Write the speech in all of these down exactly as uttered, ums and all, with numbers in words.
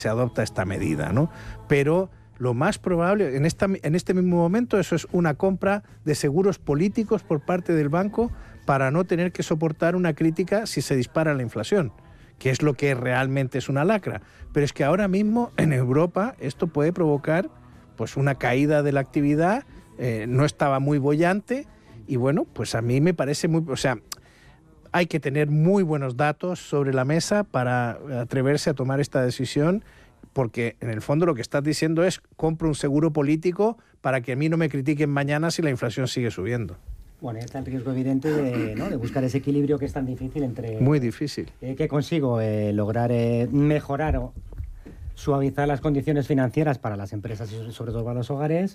se adopta esta medida, ¿no? Pero lo más probable, en, esta, en este mismo momento, eso es una compra de seguros políticos por parte del banco para no tener que soportar una crítica si se dispara la inflación, que es lo que realmente es una lacra. Pero es que ahora mismo en Europa esto puede provocar pues una caída de la actividad, eh, no estaba muy boyante y bueno, pues a mí me parece muy... O sea, hay que tener muy buenos datos sobre la mesa para atreverse a tomar esta decisión, porque en el fondo lo que estás diciendo es compro un seguro político para que a mí no me critiquen mañana si la inflación sigue subiendo. Bueno, está el riesgo evidente de, ¿no?, de buscar ese equilibrio que es tan difícil entre... Muy difícil. Eh, ¿Qué consigo? Eh, lograr eh, mejorar o suavizar las condiciones financieras para las empresas y sobre todo para los hogares,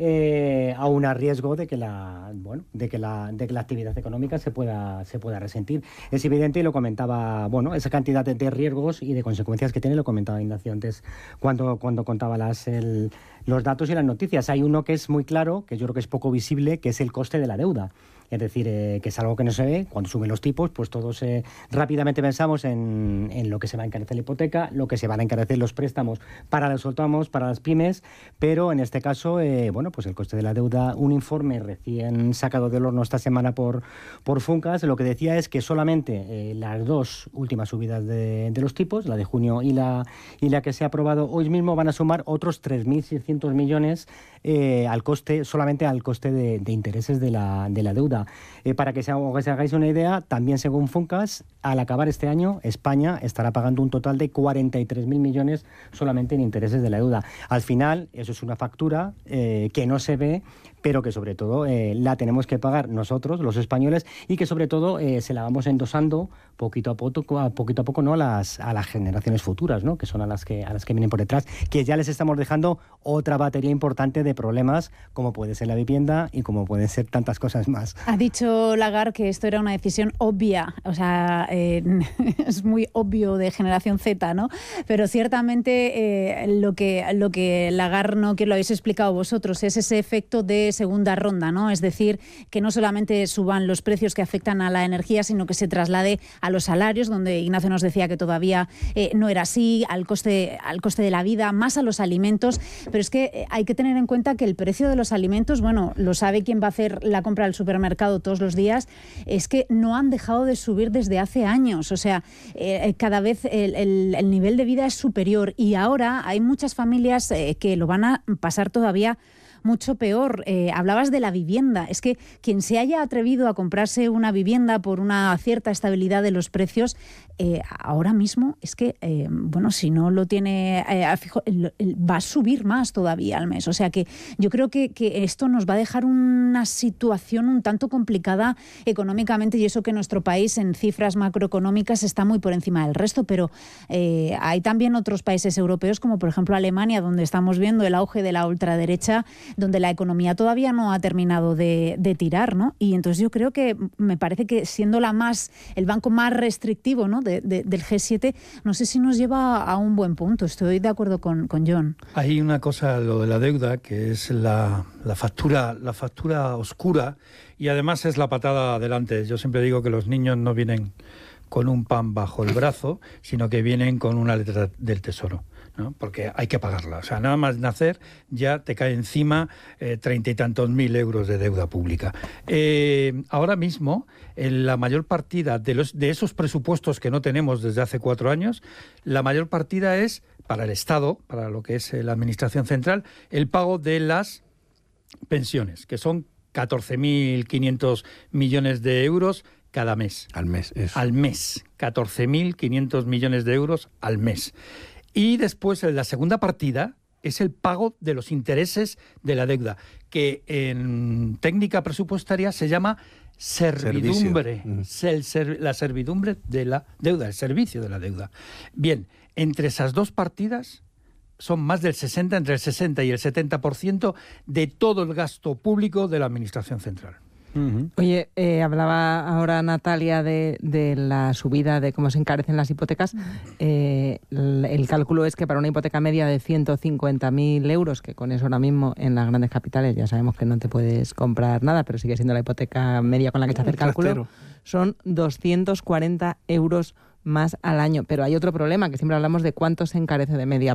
eh, aún a riesgo de que la bueno de que la de que la actividad económica se pueda se pueda resentir. Es evidente, y lo comentaba, bueno, esa cantidad de, de riesgos y de consecuencias que tiene, lo comentaba Ignacio antes cuando cuando contaba las el, los datos y las noticias. Hay uno que es muy claro, que yo creo que es poco visible, que es el coste de la deuda. Es decir, eh, que es algo que no se ve. Cuando suben los tipos, pues todos eh, rápidamente pensamos en, en lo que se va a encarecer la hipoteca, lo que se van a encarecer los préstamos para los autónomos, para las pymes, pero en este caso, eh, bueno, pues el coste de la deuda, un informe recién sacado del horno esta semana por, por Funcas, lo que decía es que solamente eh, las dos últimas subidas de, de los tipos, la de junio y la, y la que se ha aprobado hoy mismo, van a sumar otros tres mil seiscientos millones eh, al coste, solamente al coste de, de intereses de la, de la deuda. Eh, para que se, que se hagáis una idea, también según Funcas, al acabar este año, España estará pagando un total de cuarenta y tres mil millones solamente en intereses de la deuda. Al final, eso es una factura eh, que no se ve, pero que sobre todo eh, la tenemos que pagar nosotros, los españoles, y que sobre todo eh, se la vamos endosando poquito a poco, a poquito a poco, ¿no?, a las, a las generaciones futuras, ¿no?, que son a las que a las que vienen por detrás, que ya les estamos dejando otra batería importante de problemas, como puede ser la vivienda y como pueden ser tantas cosas más. Ha dicho Lagarde que esto era una decisión obvia, o sea, eh, es muy obvio de generación Z, ¿no? Pero ciertamente eh, lo que lo que Lagarde, no, que lo habéis explicado vosotros, es ese efecto de segunda ronda, ¿no? Es decir, que no solamente suban los precios que afectan a la energía, sino que se traslade a los salarios, donde Ignacio nos decía que todavía eh, no era así, al coste, al coste de la vida, más a los alimentos. Pero es que hay que tener en cuenta que el precio de los alimentos, bueno, lo sabe quien va a hacer la compra al supermercado todos los días, es que no han dejado de subir desde hace años. O sea, eh, cada vez el, el, el nivel de vida es superior y ahora hay muchas familias eh, que lo van a pasar todavía mucho peor. Eh, hablabas de la vivienda. Es que quien se haya atrevido a comprarse una vivienda por una cierta estabilidad de los precios, eh, ahora mismo es que, eh, bueno, si no lo tiene eh, a fijo, el, el, va a subir más todavía al mes. O sea que yo creo que, que esto nos va a dejar una situación un tanto complicada económicamente, y eso que nuestro país en cifras macroeconómicas está muy por encima del resto, pero eh, hay también otros países europeos, como por ejemplo Alemania, donde estamos viendo el auge de la ultraderecha, donde la economía todavía no ha terminado de, de tirar, ¿no? Y entonces yo creo que me parece que siendo la más el banco más restrictivo, ¿no?, de, de, del G siete, no sé si nos lleva a un buen punto. Estoy de acuerdo con, con John. Hay una cosa, lo de la deuda, que es la, la factura, la factura oscura, y además es la patada adelante. Yo siempre digo que los niños no vienen con un pan bajo el brazo, sino que vienen con una letra del tesoro, ¿no? Porque hay que pagarla. O sea, nada más nacer ya te cae encima eh, treinta y tantos mil euros de deuda pública. Eh, ahora mismo, en la mayor partida de, los, de esos presupuestos que no tenemos desde hace cuatro años, la mayor partida es para el Estado, para lo que es la Administración Central, el pago de las pensiones, que son catorce mil quinientos millones de euros cada mes. Al mes, eso. Al mes. catorce mil quinientos millones de euros al mes. Y después, la segunda partida es el pago de los intereses de la deuda, que en técnica presupuestaria se llama servidumbre. El ser, la servidumbre de la deuda, el servicio de la deuda. Bien, entre esas dos partidas son más del sesenta, entre el sesenta y el setenta por ciento de todo el gasto público de la Administración Central. Uh-huh. Oye, eh, hablaba ahora Natalia de, de la subida de cómo se encarecen las hipotecas. Eh, el, el cálculo es que para una hipoteca media de ciento cincuenta mil euros, que con eso ahora mismo en las grandes capitales ya sabemos que no te puedes comprar nada, pero sigue siendo la hipoteca media con la que se hace el cálculo, son doscientos cuarenta euros más al año. Pero hay otro problema, que siempre hablamos de cuánto se encarece de media.